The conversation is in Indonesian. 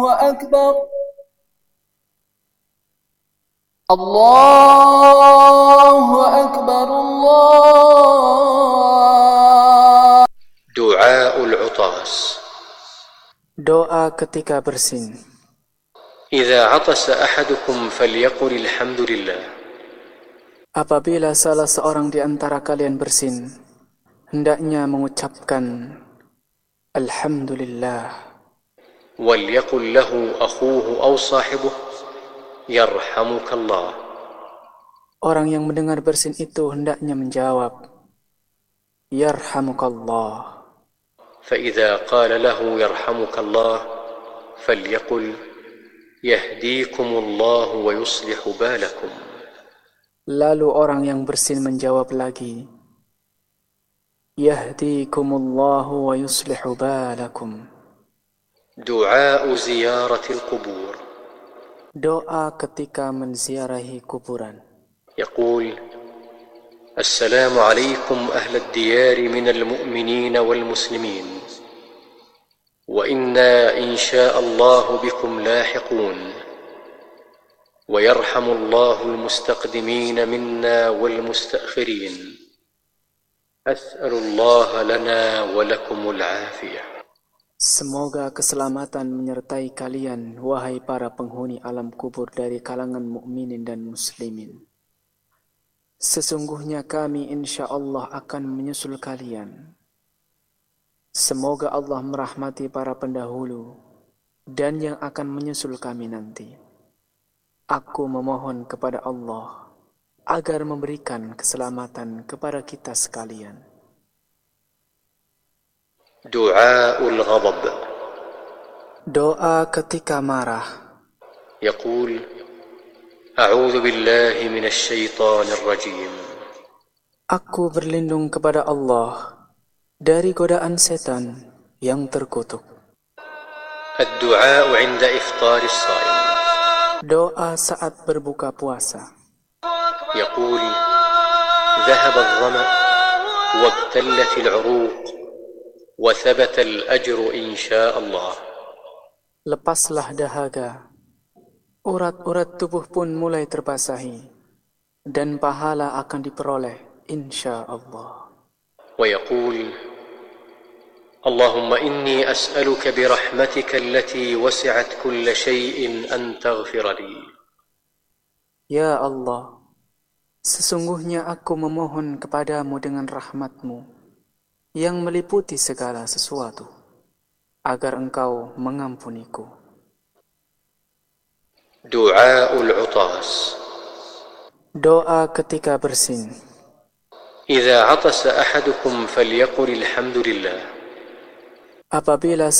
أكبر. الله أكبر. الله. دعاء العطاس. Doa ketika bersin. إذا عطس أحدكم فليقل الحمد لله. Apabila salah seorang di antara kalian bersin, hendaknya mengucapkan Alhamdulillah. وليقل له أخوه أو صاحبه يرحمك الله. Orang yang mendengar bersin itu hendaknya menjawab Yarhamukallah. فإذا قال له يرحمك الله فليقل يهديكم الله ويصلح بالكم. Lalu orang yang bersin menjawab lagi Yahdikumullahu wa yuslihu balakum. دعاء زيارة القبور. Doa ketika menziarahi kuburan. يقول السلام عليكم أهل الديار من المؤمنين والمسلمين وإنا إن شاء الله بكم لاحقون ويرحم الله المستقدمين منا والمستأخرين أسأل الله لنا ولكم العافية. Semoga keselamatan menyertai kalian, wahai para penghuni alam kubur dari kalangan mukminin dan muslimin. Sesungguhnya kami insya Allah akan menyusul kalian. Semoga Allah merahmati para pendahulu dan yang akan menyusul kami nanti. Aku memohon kepada Allah agar memberikan keselamatan kepada kita sekalian. دعاء الغضب. Doa ketika marah. يقول أعوذ بالله من الشيطان الرجيم. Aku berlindung kepada Allah dari godaan setan yang terkutuk. الدعاء عند إفطار الصائم. Doa saat berbuka puasa. يقول ذهب الظمأ وابتلت العروق وثبت الأجر إن شاء الله. Lepaslah dahaga, urat-urat tubuh pun mulai terbasahi, dan pahala akan diperoleh insya Allah. ويقول اللهم إني أسألك برحمتك التي وسعت كل شيء أن تغفر لي. Ya Allah, sesungguhnya aku memohon kepadamu dengan rahmat-Mu yang meliputi segala sesuatu, agar Engkau mengampuniku. دعاء العطاس. Doa ketika bersin. إذا عطس أحدكم فليقل الحمد لله. Apabila